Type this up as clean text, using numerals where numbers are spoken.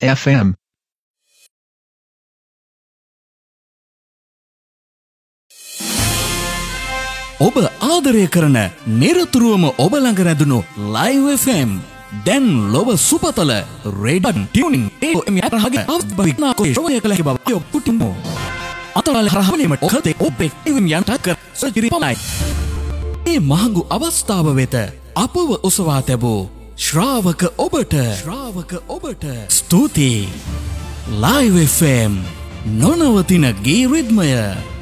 FM. ඔබ ආදරය කරන නිරතුරුවම ඔබ ළඟ රැඳුණු Live FM දැන් ලොව සුපතල රේඩන් ටියුනින් AM යතරහගේ අවස්භවික්නා කෝෂෝය කළකි බව යො පුටිමෝ අතවල හරහවලීමට ඔකතේ ඔබෙක් එවම් යන්ටත් කර සජිරි පමණයි. ඒ මහඟු අවස්ථාව වෙත අපව උසවා තැබූ ශ්‍රාවක ඔබට ස්තුතියි. Live FM නොනවතින ගී රිද්මය